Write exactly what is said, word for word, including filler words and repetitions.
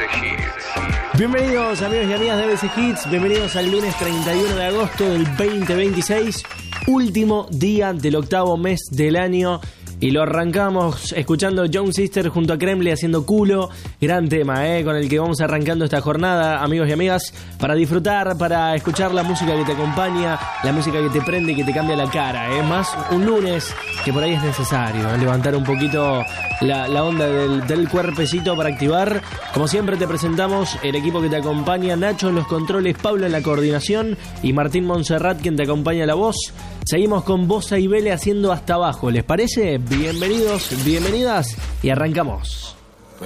Hits. Bienvenidos amigos y amigas de A B C Hits, bienvenidos al lunes treinta y uno de agosto del veinte veintiséis, último día del octavo mes del año. Y lo arrancamos escuchando Young Sister junto a Kremlin haciendo culo. Gran tema, ¿eh? Con el que vamos arrancando esta jornada, amigos y amigas, para disfrutar, para escuchar la música que te acompaña, la música que te prende y que te cambia la cara. Es ¿eh? Más un lunes que por ahí es necesario, ¿eh? Levantar un poquito la, la onda del, del cuerpecito para activar. Como siempre te presentamos el equipo que te acompaña: Nacho en los controles, Pablo en la coordinación y Martín Montserrat quien te acompaña la voz. Seguimos con Bossa y Vele haciendo hasta abajo, ¿les parece? Bienvenidos, bienvenidas y arrancamos.